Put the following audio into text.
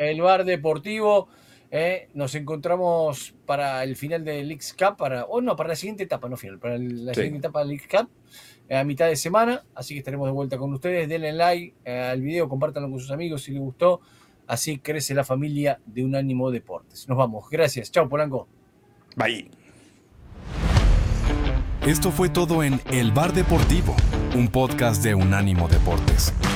el bar deportivo. Nos encontramos para el final del Leagues Cup, para la siguiente etapa, no final, para la siguiente etapa del Leagues Cup, a mitad de semana. Así que estaremos de vuelta con ustedes. Denle like al video, compártanlo con sus amigos si les gustó. Así crece la familia de Unánimo Deportes. Nos vamos. Gracias. Chao, Polanco. Bye. Esto fue todo en El Bar Deportivo, un podcast de Unánimo Deportes.